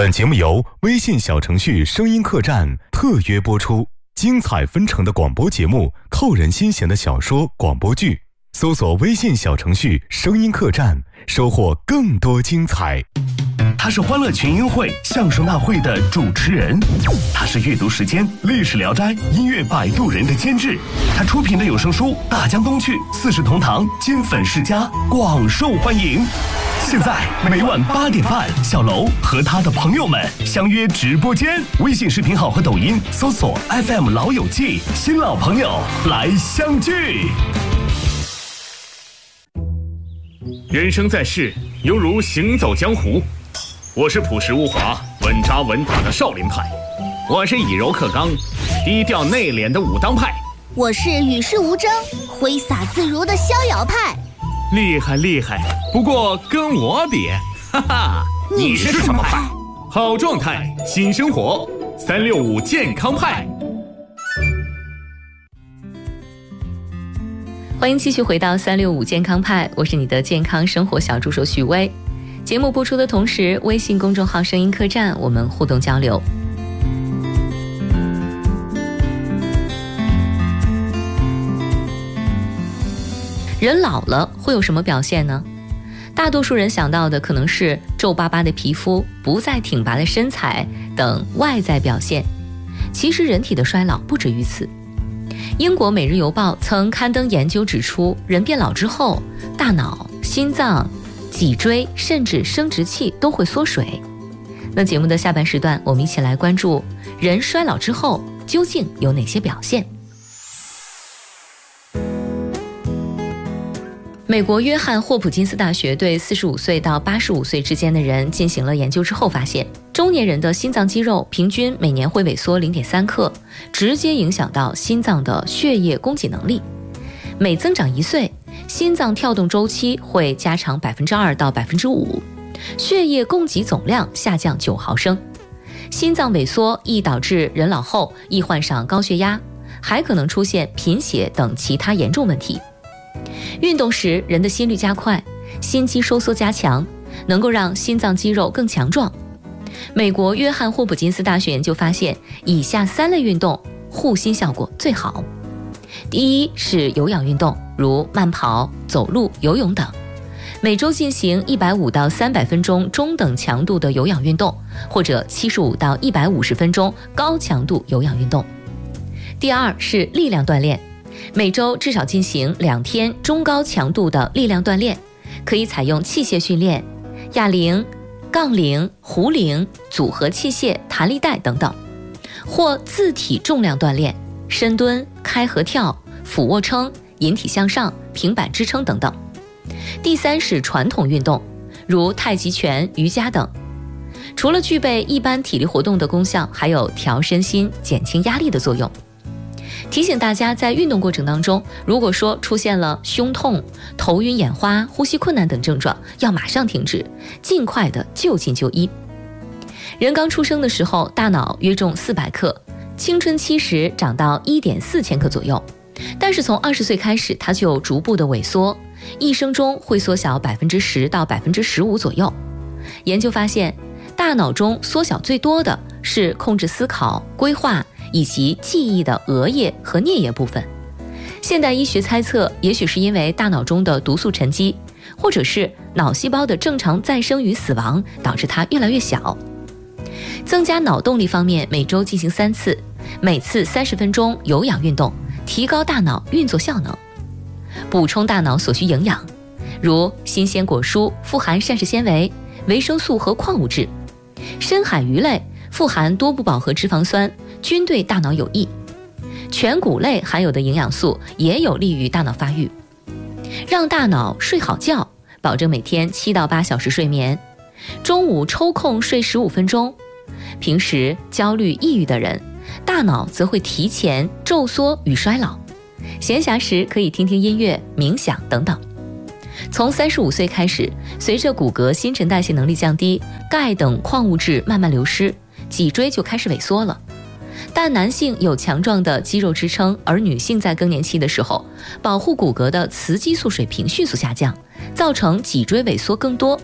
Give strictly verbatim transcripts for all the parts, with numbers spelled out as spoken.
本节目由微信小程序声音客栈特约播出，精彩纷呈的广播节目，扣人心弦的小说广播剧，搜索微信小程序声音客栈，收获更多精彩。 他是欢乐群英会相声大会的主持人，他是阅读时间历史聊斋音乐摆渡人的监制，他出品的有声书《大江东去》四世同堂金粉世家广受欢迎。现在每晚八点半，小楼和他的朋友们相约直播间，微信视频号和抖音搜索 F M 老友记，新老朋友来相聚。 人生在世，犹如行走江湖。我是朴实无华、稳扎稳打的少林派，我是以柔克刚、低调内敛的武当派， 我是与世无争、挥洒自如的逍遥派。 厉害厉害，不过跟我比，哈哈， 你是什么派？ 好状态，新生活，三六五健康派。 欢迎继续回到三六五健康派，我是你的健康生活小助手许巍。节目播出的同时，微信公众号声音客栈我们互动交流。人老了会有什么表现呢？大多数人想到的可能是皱巴巴的皮肤、不再挺拔的身材等外在表现。其实人体的衰老不止于此。英国《每日邮报》曾刊登研究指出，人变老之后，大脑、心脏、脊椎甚至生殖器都会缩水。那节目的下半时段，我们一起来关注人衰老之后究竟有哪些表现。美国约翰霍普金斯大学对四十五岁到八十五岁之间的人进行了研究之后发现，中年人的心脏肌肉平均每年会萎缩 零点三克，直接影响到心脏的血液供给能力。每增长一岁，心脏跳动周期会加长 百分之二 到 百分之五， 血液供给总量下降九毫升。心脏萎缩易导致人老后易患上高血压，还可能出现贫血等其他严重问题。运动时人的心率加快，心肌收缩加强，能够让心脏肌肉更强壮。美国约翰霍普金斯大学研究发现，以下三类运动护心效果最好。第一是有氧运动，如慢跑、走路、游泳等，每周进行一百五到三百分钟中等强度的有氧运动，或者七十五到一百五十分钟高强度有氧运动。第二是力量锻炼，每周至少进行两天中高强度的力量锻炼，可以采用器械训练、哑铃、杠铃、壶铃、组合器械、弹力带等等，或自体重量锻炼，深蹲、开合跳、俯卧撑、引体向上、平板支撑等等。第三是传统运动，如太极拳、瑜伽等，除了具备一般体力活动的功效，还有调身心、减轻压力的作用。提醒大家，在运动过程当中，如果说出现了胸痛、头晕眼花、呼吸困难等症状，要马上停止，尽快的就近就医。人刚出生的时候，大脑约重四百克，青春期时长到 一点四千克左右，但是从二十岁开始，它就逐步的萎缩，一生中会缩小 百分之十 到 百分之十五 左右。研究发现，大脑中缩小最多的是控制思考、规划以及记忆的额叶和颞叶部分。现代医学猜测，也许是因为大脑中的毒素沉积，或者是脑细胞的正常再生与死亡，导致它越来越小。增加脑动力方面，每周进行三次，每次三十分钟有氧运动，提高大脑运作效能。补充大脑所需营养，如新鲜果蔬富含膳食纤维、维生素和矿物质，深海鱼类富含多不饱和脂肪酸，均对大脑有益。全谷类含有的营养素也有利于大脑发育。让大脑睡好觉，保证每天七到八小时睡眠，中午抽空睡十五分钟。平时焦虑抑郁的人，大脑则会提前皱缩与衰老。闲暇时可以听听音乐、冥想等等。从三十五岁开始，随着骨骼新陈代谢能力降低，钙等矿物质慢慢流失，脊椎就开始萎缩了。但男性有强壮的肌肉支撑，而女性在更年期的时候，保护骨骼的雌激素水平迅速下降，造成脊椎萎缩更多。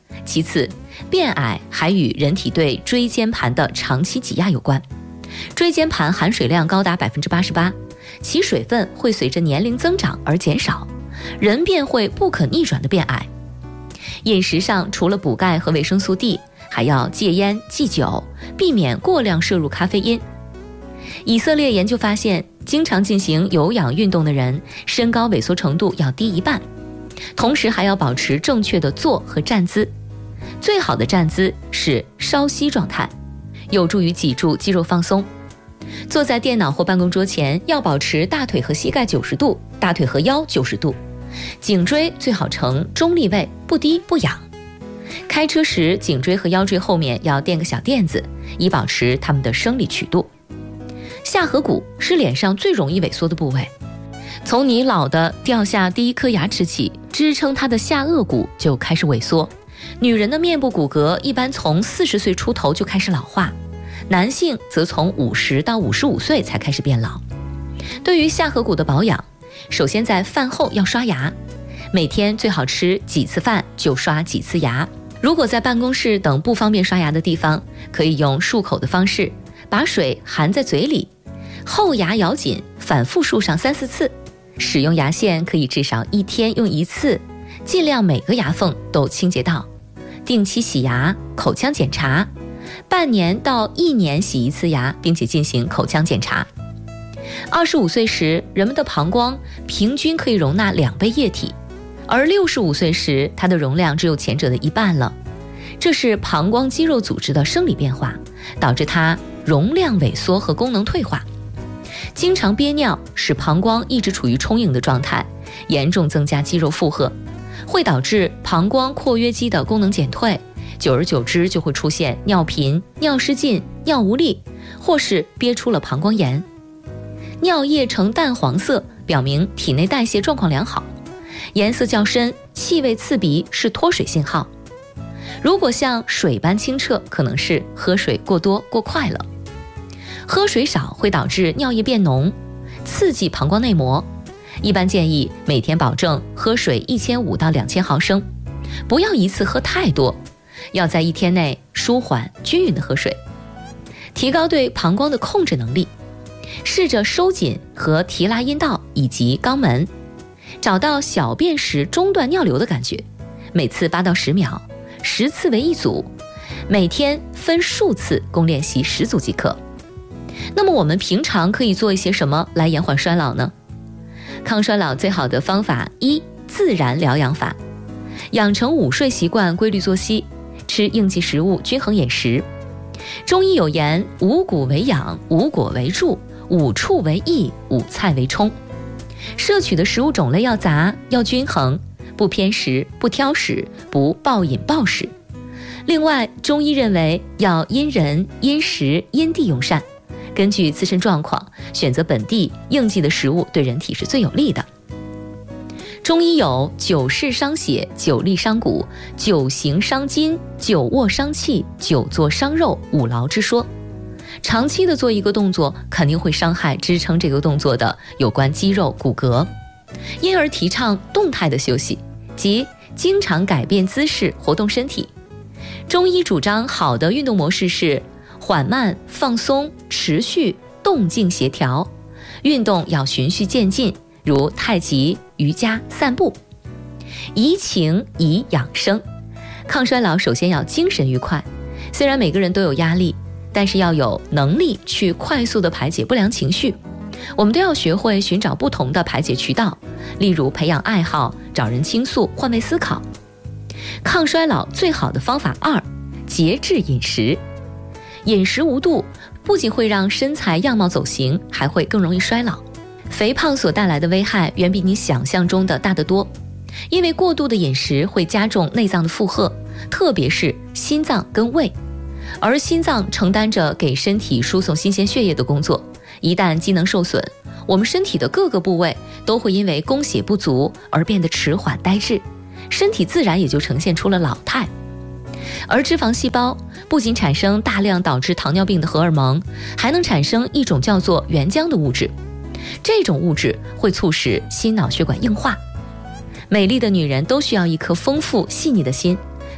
其次，变矮还与人体对椎间盘的长期挤压有关。椎间盘含水量高达 百分之八十八， 其水分会随着年龄增长而减少，人便会不可逆转地变矮。饮食上除了补钙和维生素 D， 还要戒烟忌酒，避免过量摄入咖啡因。以色列研究发现，经常进行有氧运动的人身高萎缩程度要低一半，同时还要保持正确的坐和站姿。最好的站姿是稍息状态，有助于脊柱肌肉放松。坐在电脑或办公桌前，要保持大腿和膝盖九十度，大腿和腰九十度，颈椎最好呈中立位，不低不仰。开车时，颈椎和腰椎后面要垫个小垫子，以保持它们的生理曲度。下颌骨是脸上最容易萎缩的部位，从你老的掉下第一颗牙齿起，支撑它的下颚骨就开始萎缩。女人的面部骨骼一般从四十岁出头就开始老化，男性则从五十到五十五岁才开始变老。对于下颌骨的保养，首先在饭后要刷牙，每天最好吃几次饭就刷几次牙。如果在办公室等不方便刷牙的地方，可以用漱口的方式，把水含在嘴里，后牙咬紧，反复漱上三四次。使用牙线可以至少一天用一次，尽量每个牙缝都清洁到。定期洗牙、口腔检查，半年到一年洗一次牙，并且进行口腔检查。二十五岁时，人们的膀胱平均可以容纳两杯液体，而六十五岁时，它的容量只有前者的一半了。这是膀胱肌肉组织的生理变化，导致它容量萎缩和功能退化。经常憋尿使膀胱一直处于充盈的状态，严重增加肌肉负荷，会导致膀胱括约肌的功能减退，久而久之就会出现尿频、尿失禁、尿无力，或是憋出了膀胱炎。尿液呈淡黄色，表明体内代谢状况良好；颜色较深、气味刺鼻是脱水信号。如果像水般清澈，可能是喝水过多过快了。喝水少会导致尿液变浓，刺激膀胱内膜。一般建议每天保证喝水一千五到两千毫升，不要一次喝太多，要在一天内舒缓均匀的喝水，提高对膀胱的控制能力。试着收紧和提拉阴道以及肛门，找到小便时中断尿流的感觉，每次八到十秒，十次为一组，每天分数次共练习十组即可。那么我们平常可以做一些什么来延缓衰老呢？抗衰老最好的方法一，自然疗养法，养成午睡习惯，规律作息，吃应季食物，均衡饮食。中医有言，五谷为养，五果为助，五畜为益，五菜为充。摄取的食物种类要杂，要均衡，不偏食，不挑食，不暴饮暴食。另外，中医认为要因人、因时、因地用膳，根据自身状况选择本地应季的食物，对人体是最有利的。中医有久视伤血，久立伤骨，久行伤筋，久卧伤气，久坐伤肉，五劳之说。长期的做一个动作，肯定会伤害支撑这个动作的有关肌肉骨骼，因而提倡动态的休息，即经常改变姿势，活动身体。中医主张好的运动模式是缓慢、放松、持续、动静协调，运动要循序渐进，如太极、瑜伽、散步。怡情以养生，抗衰老首先要精神愉快。虽然每个人都有压力，但是要有能力去快速地排解不良情绪。我们都要学会寻找不同的排解渠道，例如培养爱好，找人倾诉，换位思考。抗衰老最好的方法二，节制饮食。饮食无度不仅会让身材样貌走形，还会更容易衰老。肥胖所带来的危害远比你想象中的大得多，因为过度的饮食会加重内脏的负荷，特别是心脏跟胃，而心脏承担着给身体输送新鲜血液的工作。一旦机能受损，我们身体的各个部位都会因为供血不足而变得迟缓呆滞，身体自然也就呈现出了老态。而脂肪细胞不仅产生大量导致糖尿病的荷尔蒙，还能产生一种叫做原浆的物质，这种物质会促使心脑血管硬化。美丽的女人都需要一颗丰富细腻的心，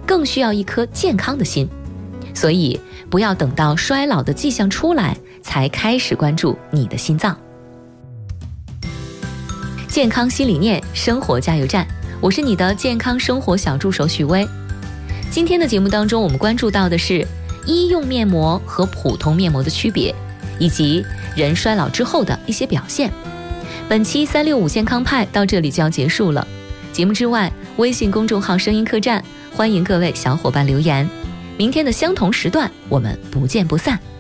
更需要一颗健康的心。所以不要等到衰老的迹象出来才开始关注你的心脏。健康新理念，生活加油站，我是你的健康生活小助手许薇。今天的节目当中，我们关注到的是医用面膜和普通面膜的区别，以及人衰老之后的一些表现。本期三六五健康派到这里就要结束了。节目之外，微信公众号声音客栈，欢迎各位小伙伴留言。明天的相同时段，我们不见不散。